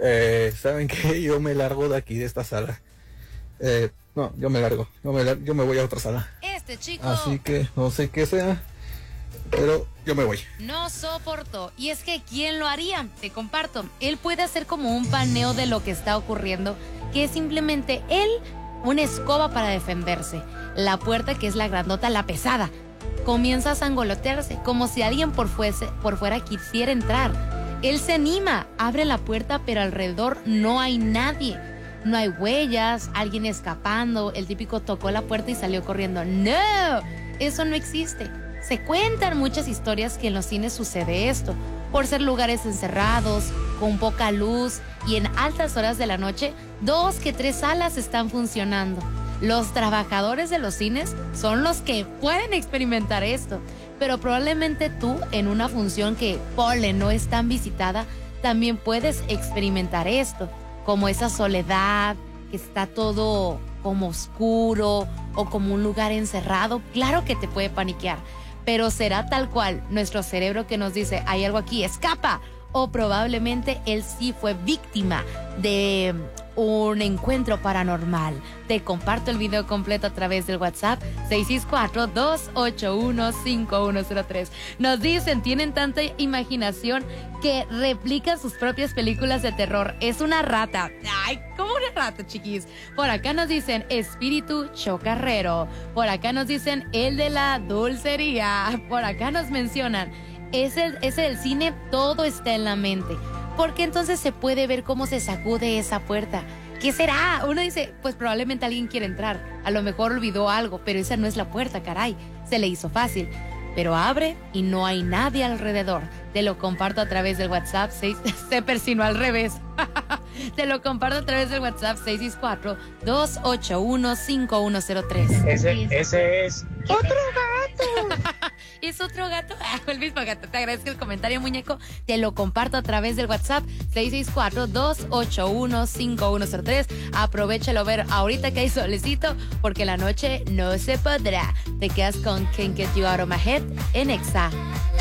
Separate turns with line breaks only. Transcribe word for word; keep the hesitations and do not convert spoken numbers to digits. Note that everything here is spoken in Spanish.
Eh, ¿Saben qué? Yo me largo de aquí, de esta sala. Eh, no, yo me largo. Yo me, lar- yo me voy a otra sala.
Este chico
Así que no sé qué sea, pero yo me voy.
no soportó. Y es que ¿quién lo haría? Te comparto. Él puede hacer como un paneo de lo que está ocurriendo, que es simplemente él, una escoba para defenderse. La puerta, que es la grandota, la pesada, comienza a sangolotearse, como si alguien por, fuese, por fuera quisiera entrar. Él se anima, abre la puerta, pero alrededor no hay nadie. No hay huellas, alguien escapando, el típico tocó la puerta y salió corriendo. ¡No! Eso no existe. Se cuentan muchas historias que en los cines sucede esto, por ser lugares encerrados, con poca luz y en altas horas de la noche, dos que tres salas están funcionando. Los trabajadores de los cines son los que pueden experimentar esto, pero probablemente tú en una función que, ponle, no es tan visitada, también puedes experimentar esto, como esa soledad, que está todo como oscuro o como un lugar encerrado. Claro que te puede paniquear, pero será tal cual nuestro cerebro que nos dice, hay algo aquí, escapa, o probablemente él sí fue víctima de un encuentro paranormal. Te comparto el video completo a través del WhatsApp seis seis cuatro, dos ocho uno, cinco uno cero tres. Nos dicen, tienen tanta imaginación que replican sus propias películas de terror. Es una rata. Ay, ¿cómo una rata, chiquis? Por acá nos dicen espíritu chocarrero. Por acá nos dicen el de la dulcería. Por acá nos mencionan ese, ese del cine, todo está en la mente. Porque entonces se puede ver cómo se sacude esa puerta. ¿Qué será? Uno dice, pues probablemente alguien quiere entrar. A lo mejor olvidó algo, pero esa no es la puerta, caray. Se le hizo fácil. Pero abre y no hay nadie alrededor. Te lo comparto a través del WhatsApp seis... Se persinó al revés. Te lo comparto a través del WhatsApp seis seis cuatro, dos ocho uno, cinco uno cero tres.
Ese, ese es otro
gato. ¿Es otro gato? Ah, el mismo gato. Te agradezco el comentario, muñeco. Te lo comparto a través del WhatsApp seis seis cuatro, dos ocho uno, cinco uno cero tres. Aprovechalo ver ahorita que hay solecito, porque la noche no se podrá. Te quedas con Can't Get You Out of My Head en Exa.